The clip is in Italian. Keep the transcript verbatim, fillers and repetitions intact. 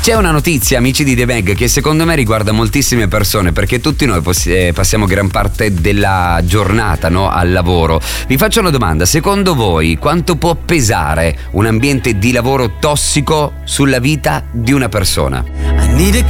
C'è una notizia, amici di The Mag, che secondo me riguarda moltissime persone, perché tutti noi poss- eh, passiamo gran parte della giornata, no, al lavoro. Vi faccio una domanda: secondo voi quanto può pesare un ambiente di lavoro tossico sulla vita di una persona?